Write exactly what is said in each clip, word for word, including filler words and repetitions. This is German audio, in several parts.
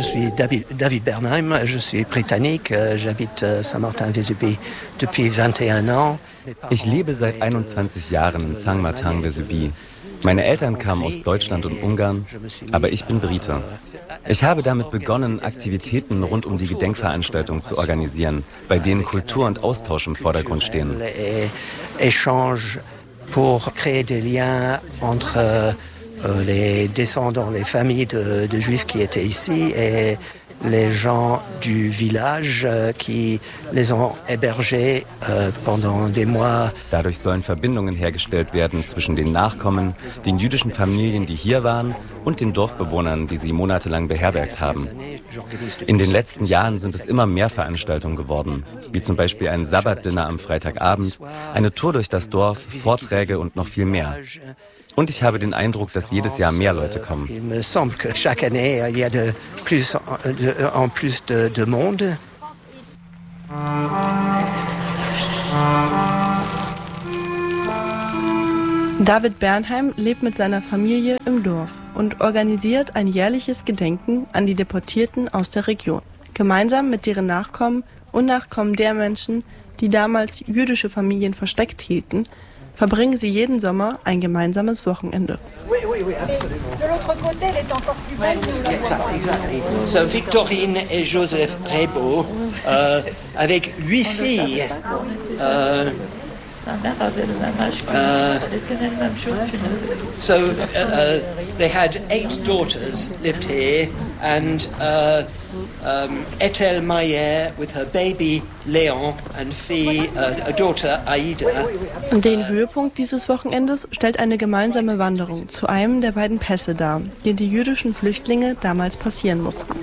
je suis David Bernheim, je suis britannique, j'habite Saint-Martin-Vésubie depuis vingt et un ans. Ich lebe seit einundzwanzig Jahren in Saint-Martin-Vésubie. Meine Eltern kamen aus Deutschland und Ungarn, aber ich bin Brite. Ich habe damit begonnen, Aktivitäten rund um die Gedenkveranstaltung zu organisieren, bei denen Kultur und Austausch im Vordergrund stehen. Échange pour créer des liens entre les descendants, les familles de, de Juifs qui étaient ici et les gens du village qui les ont hébergés pendant des mois. Dadurch sollen Verbindungen hergestellt werden zwischen den Nachkommen, den jüdischen Familien, die hier waren, und den Dorfbewohnern, die sie monatelang beherbergt haben. In den letzten Jahren sind es immer mehr Veranstaltungen geworden, wie zum Beispiel ein Sabbatdinner am Freitagabend, eine Tour durch das Dorf, Vorträge und noch viel mehr. Und ich habe den Eindruck, dass jedes Jahr mehr Leute kommen. Il me semble que chaque année il y a de plus en plus de, de monde. David Bernheim lebt mit seiner Familie im Dorf und organisiert ein jährliches Gedenken an die Deportierten aus der Region. Gemeinsam mit deren Nachkommen und Nachkommen der Menschen, die damals jüdische Familien versteckt hielten, verbringen sie jeden Sommer ein gemeinsames Wochenende. Exactly, exactly. So Victorine et Joseph Rebaud, euh, avec huit filles. Euh, Uh, so uh, uh, they had eight daughters lived here, and uh, um, Ethel Mayer with her baby Leon and fille, uh, a daughter Aida. Den Höhepunkt dieses Wochenendes stellt eine gemeinsame Wanderung zu einem der beiden Pässe dar, die die jüdischen Flüchtlinge damals passieren mussten.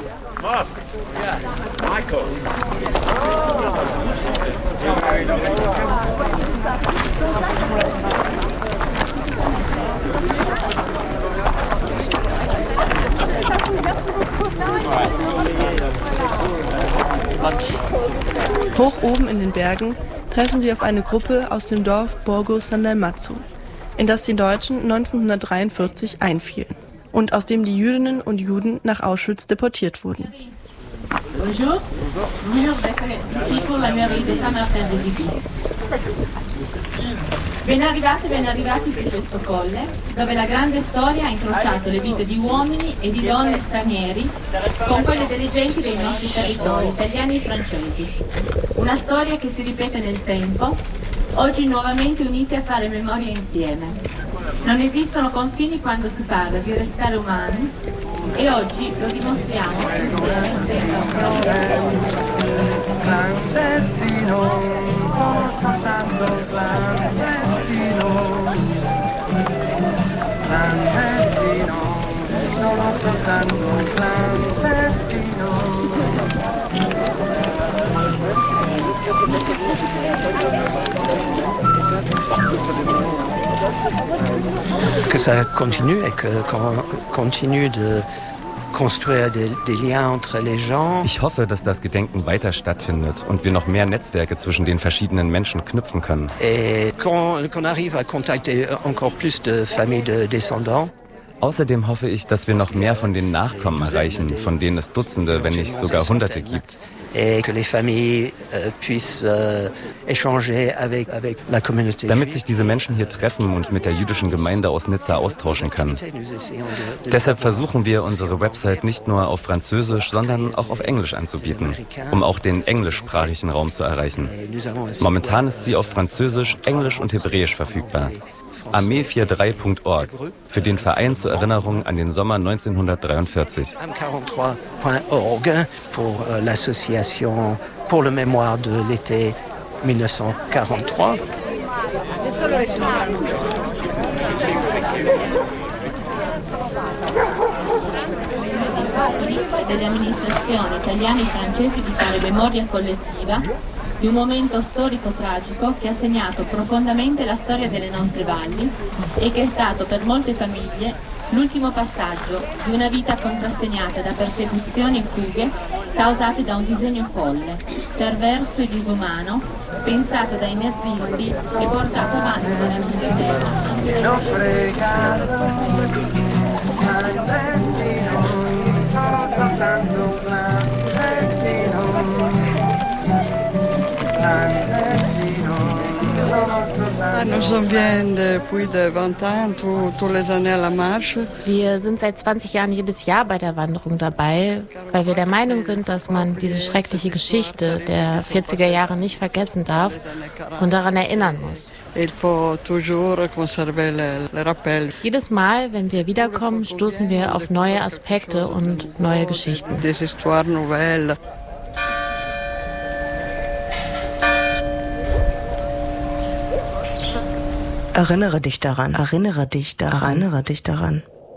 Hoch oben in den Bergen treffen sie auf eine Gruppe aus dem Dorf Borgo San Dalmazzo, in das die Deutschen neunzehnhundertdreiundvierzig einfielen und aus dem die Jüdinnen und Juden nach Auschwitz deportiert wurden. Bonjour. Bonjour, ici pour la mairie de Saint-Martin-Vésubie. Ben arrivati, ben arrivati su questo colle, dove la grande storia ha incrociato le vite di uomini e di donne stranieri con quelle delle genti dei nostri territori, italiani e francesi. Una storia che si ripete nel tempo, oggi nuovamente uniti a fare memoria insieme. Non esistono confini quando si parla di restare umani e oggi lo dimostriamo insieme Clandestino, sono soltanto clandestino. Clandestino, sono soltanto clandestino. Que ça continue et que qu'on continue de construire des, des liens entre les gens. Ich hoffe, dass das Gedenken weiter stattfindet und wir noch mehr Netzwerke zwischen den verschiedenen Menschen knüpfen können. Et qu'on, qu'on arrive à contacter encore plus de familles de descendants. Außerdem hoffe ich, dass wir noch mehr von den Nachkommen erreichen, von denen es Dutzende, wenn nicht sogar Hunderte gibt. Damit sich diese Menschen hier treffen und mit der jüdischen Gemeinde aus Nizza austauschen können. Deshalb versuchen wir, unsere Website nicht nur auf Französisch, sondern auch auf Englisch anzubieten, um auch den englischsprachigen Raum zu erreichen. Momentan ist sie auf Französisch, Englisch und Hebräisch verfügbar. armee drei punkt org für den Verein zur Erinnerung an den Sommer neunzehnhundertdreiundvierzig. armee drei punkt org pour l'association pour le mémoire de l'été milleneufcentquarantatré. Delle amministrazioni italiane e francesi di fare memoria collettiva di un momento storico tragico che ha segnato profondamente la storia delle nostre valli e che è stato per molte famiglie l'ultimo passaggio di una vita contrassegnata da persecuzioni e fughe causate da un disegno folle, perverso e disumano, pensato dai nazisti e portato avanti dalla nostra terra. Wir sind seit zwanzig Jahren jedes Jahr bei der Wanderung dabei, weil wir der Meinung sind, dass man diese schreckliche Geschichte der vierziger Jahre nicht vergessen darf und daran erinnern muss. Jedes Mal, wenn wir wiederkommen, stoßen wir auf neue Aspekte und neue Geschichten. Erinnere dich daran, erinnere dich daran, erinnere dich daran.